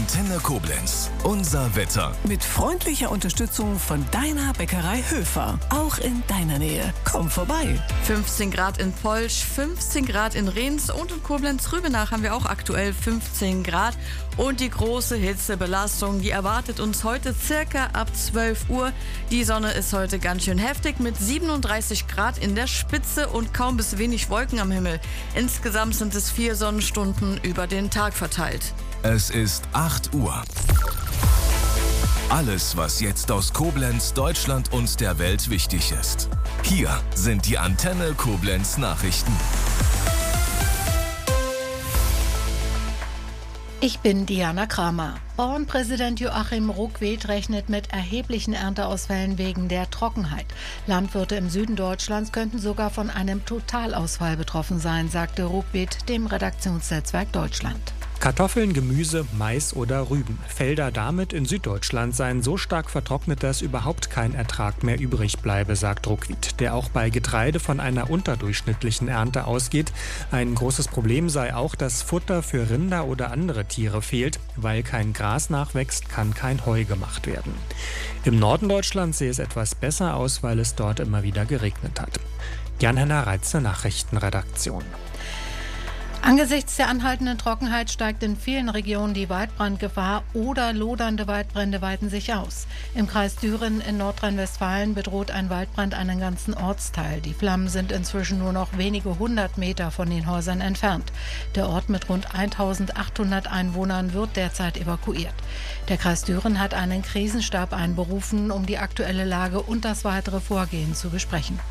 Antenne Koblenz. Unser Wetter. Mit freundlicher Unterstützung von deiner Bäckerei Höfer. Auch in deiner Nähe. Komm vorbei. 15 Grad in Polsch, 15 Grad in Rehns und in Koblenz-Rübenach haben wir auch aktuell 15 Grad. Und die große Hitzebelastung, die erwartet uns heute circa ab 12 Uhr. Die Sonne ist heute ganz schön heftig mit 37 Grad in der Spitze und kaum bis wenig Wolken am Himmel. Insgesamt sind es 4 Sonnenstunden über den Tag verteilt. Es ist 8 Uhr. Alles, was jetzt aus Koblenz, Deutschland und der Welt wichtig ist. Hier sind die Antenne Koblenz Nachrichten. Ich bin Diana Kramer. Bauernpräsident Joachim Ruckwied rechnet mit erheblichen Ernteausfällen wegen der Trockenheit. Landwirte im Süden Deutschlands könnten sogar von einem Totalausfall betroffen sein, sagte Ruckwied dem Redaktionsnetzwerk Deutschland. Kartoffeln, Gemüse, Mais oder Rüben. Felder damit in Süddeutschland seien so stark vertrocknet, dass überhaupt kein Ertrag mehr übrig bleibe, sagt Ruckwied, der auch bei Getreide von einer unterdurchschnittlichen Ernte ausgeht. Ein großes Problem sei auch, dass Futter für Rinder oder andere Tiere fehlt. Weil kein Gras nachwächst, kann kein Heu gemacht werden. Im Norden Deutschlands sehe es etwas besser aus, weil es dort immer wieder geregnet hat. Jan-Henner Reitze, Nachrichtenredaktion. Angesichts der anhaltenden Trockenheit steigt in vielen Regionen die Waldbrandgefahr oder lodernde Waldbrände weiten sich aus. Im Kreis Düren in Nordrhein-Westfalen bedroht ein Waldbrand einen ganzen Ortsteil. Die Flammen sind inzwischen nur noch wenige 100 Meter von den Häusern entfernt. Der Ort mit rund 1800 Einwohnern wird derzeit evakuiert. Der Kreis Düren hat einen Krisenstab einberufen, um die aktuelle Lage und das weitere Vorgehen zu besprechen.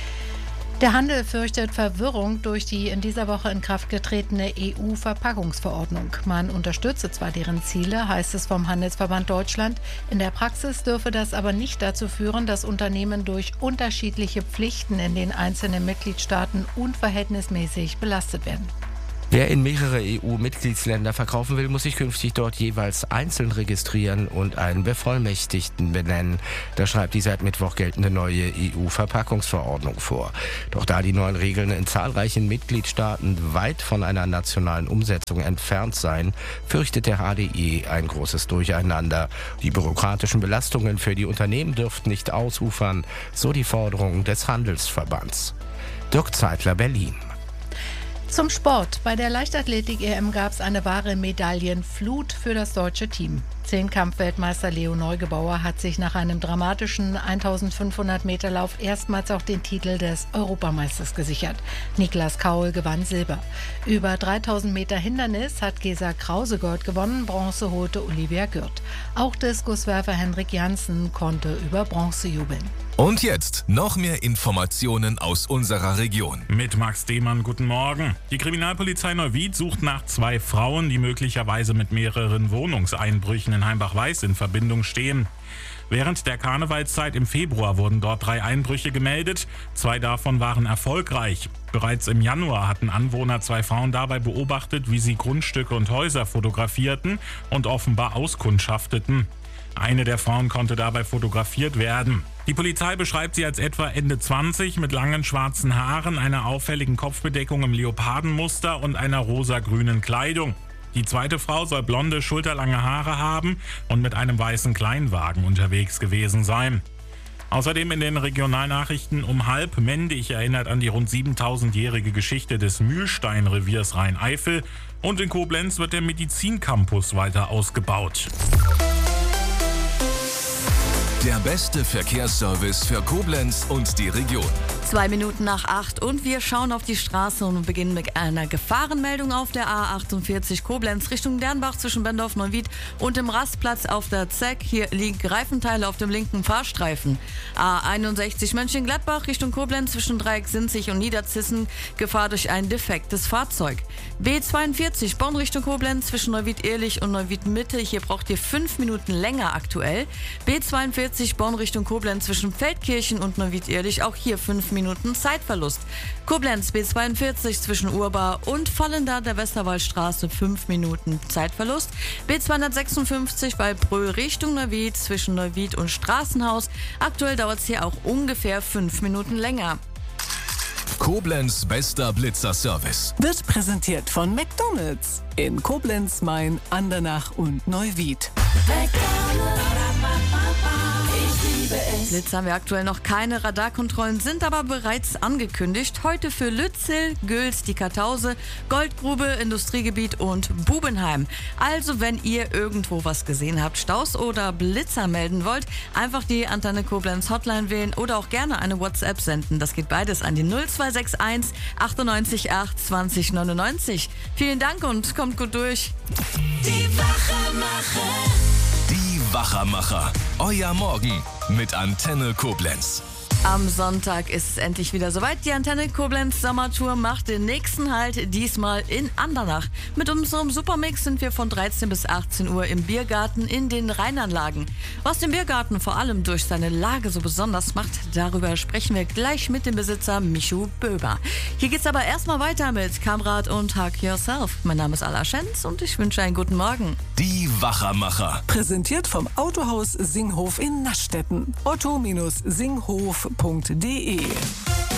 Der Handel fürchtet Verwirrung durch die in dieser Woche in Kraft getretene EU-Verpackungsverordnung. Man unterstütze zwar deren Ziele, heißt es vom Handelsverband Deutschland. In der Praxis dürfe das aber nicht dazu führen, dass Unternehmen durch unterschiedliche Pflichten in den einzelnen Mitgliedstaaten unverhältnismäßig belastet werden. Wer in mehrere EU-Mitgliedsländer verkaufen will, muss sich künftig dort jeweils einzeln registrieren und einen Bevollmächtigten benennen. Das schreibt die seit Mittwoch geltende neue EU-Verpackungsverordnung vor. Doch da die neuen Regeln in zahlreichen Mitgliedstaaten weit von einer nationalen Umsetzung entfernt seien, fürchtet der HDE ein großes Durcheinander. Die bürokratischen Belastungen für die Unternehmen dürften nicht ausufern, so die Forderung des Handelsverbands. Dirk Zeitler, Berlin. Zum Sport. Bei der Leichtathletik-EM gab es eine wahre Medaillenflut für das deutsche Team. 10-Kampf-Weltmeister Leo Neugebauer hat sich nach einem dramatischen 1500-Meter-Lauf erstmals auch den Titel des Europameisters gesichert. Niklas Kaul gewann Silber. Über 3000 Meter Hindernis hat Gesa Krause Gold gewonnen, Bronze holte Olivia Gürt. Auch Diskuswerfer Henrik Janssen konnte über Bronze jubeln. Und jetzt noch mehr Informationen aus unserer Region. Mit Max Dehmann, guten Morgen. Die Kriminalpolizei Neuwied sucht nach 2 Frauen, die möglicherweise mit mehreren Wohnungseinbrüchen in Heimbach-Weiß in Verbindung stehen. Während der Karnevalszeit im Februar wurden dort 3 Einbrüche gemeldet. 2 davon waren erfolgreich. Bereits im Januar hatten Anwohner 2 Frauen dabei beobachtet, wie sie Grundstücke und Häuser fotografierten und offenbar auskundschafteten. Eine der Frauen konnte dabei fotografiert werden. Die Polizei beschreibt sie als etwa Ende 20 mit langen schwarzen Haaren, einer auffälligen Kopfbedeckung im Leopardenmuster und einer rosa-grünen Kleidung. Die zweite Frau soll blonde, schulterlange Haare haben und mit einem weißen Kleinwagen unterwegs gewesen sein. Außerdem in den Regionalnachrichten um 12:30 Mendig erinnert an die rund 7000-jährige Geschichte des Mühlstein-Reviers Rhein-Eifel und in Koblenz wird der Medizincampus weiter ausgebaut. Der beste Verkehrsservice für Koblenz und die Region. 2 Minuten nach 8 und wir schauen auf die Straße und beginnen mit einer Gefahrenmeldung auf der A48 Koblenz Richtung Dernbach zwischen Bendorf-Neuwied und dem Rastplatz auf der Zeck. Hier liegen Reifenteile auf dem linken Fahrstreifen. A61 Mönchengladbach Richtung Koblenz zwischen Dreieck Sinzig und Niederzissen. Gefahr durch ein defektes Fahrzeug. B42 Bonn Richtung Koblenz zwischen Neuwied-Ehrlich und Neuwied-Mitte. Hier braucht ihr 5 Minuten länger aktuell. B42 Bonn Richtung Koblenz zwischen Feldkirchen und Neuwied-Ehrlich. Auch hier 5 Minuten Zeitverlust. Koblenz B42 zwischen Urbar und Vollender der Westerwaldstraße 5 Minuten Zeitverlust. B256 Waldbröl Richtung Neuwied zwischen Neuwied und Straßenhaus. Aktuell dauert es hier auch ungefähr 5 Minuten länger. Koblenz bester Blitzerservice. Wird präsentiert von McDonald's in Koblenz, Main, Andernach und Neuwied. Blitz haben wir aktuell noch keine Radarkontrollen, sind aber bereits angekündigt. Heute für Lützel, Güls, die Kartause, Goldgrube, Industriegebiet und Bubenheim. Also wenn ihr irgendwo was gesehen habt, Staus oder Blitzer melden wollt, einfach die Antenne Koblenz Hotline wählen oder auch gerne eine WhatsApp senden. Das geht beides an die 0261 98 8 20 99. Vielen Dank und kommt gut durch. Die Wachermacher. Euer Morgen mit Antenne Koblenz. Am Sonntag ist es endlich wieder soweit. Die Antenne Koblenz Sommertour macht den nächsten Halt, diesmal in Andernach. Mit unserem Supermix sind wir von 13 bis 18 Uhr im Biergarten in den Rheinanlagen. Was den Biergarten vor allem durch seine Lage so besonders macht, darüber sprechen wir gleich mit dem Besitzer Michu Böber. Hier geht's aber erstmal weiter mit Kamrat und Hug Yourself. Mein Name ist Ala Schenz und ich wünsche einen guten Morgen. Die Wachermacher. Präsentiert vom Autohaus Singhof in Naschstetten. otto-singhof.de